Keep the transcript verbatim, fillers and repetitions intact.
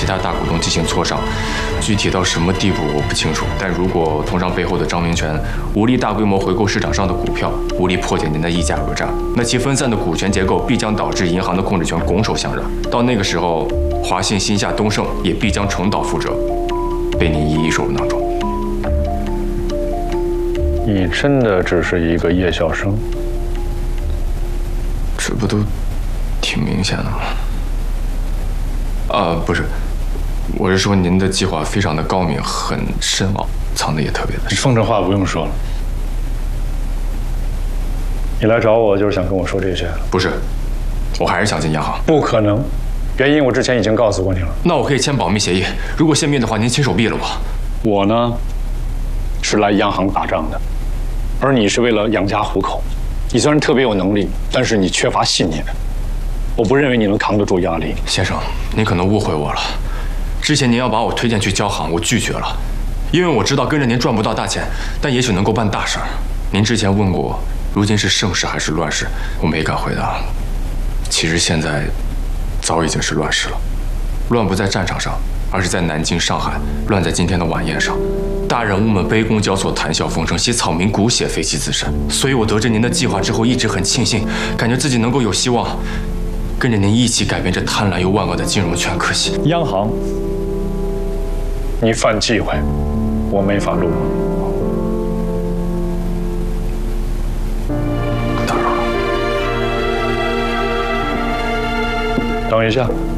他大股东进行磋商，具体到什么地步我不清楚。但如果通商背后的张明权无力大规模回购市场上的股票，无力破解您的议价讹诈，那其分散的股权结构必将导致银行的控制权拱手相让。到那个时候，华信、新夏、东盛也必将重蹈覆辙，被您一一收入囊中。 你真的只是一个夜校生？ 这不都挺明显的吗？啊，不是，我是说您的计划非常的高明，很深奥，藏的也特别的深。 风筝话不用说了，你来找我就是想跟我说这些？ 不是，我还是想进央行。 不可能，原因我之前已经告诉过你了。 那我可以签保密协议，如果泄密的话，您亲手毙了我。 我呢，是来央行打仗的，而你是为了养家糊口。你虽然特别有能力，但是你缺乏信念。我不认为你能扛得住压力。 先生，您可能误会我了。之前您要把我推荐去交行，我拒绝了，因为我知道跟着您赚不到大钱，但也许能够办大事儿。您之前问过我，如今是盛世还是乱世，我没敢回答。其实现在早已经是乱世了，乱不在战场上，而是在南京、上海，乱在今天的晚宴上。大人物们杯弓交错，谈笑风生，惜草民骨血，废弃自身。所以我得知您的计划之后，一直很庆幸，感觉自己能够有希望跟着您一起改变这贪婪又万恶的金融圈。可惜央行，你犯忌讳，我没法录。 打扰了。 等一下。